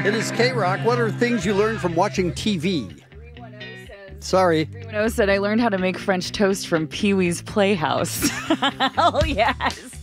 It is K-Rock. What are things you learned from watching TV? Sorry. Said I learned how to make French toast from Pee-wee's Playhouse. Oh, yes.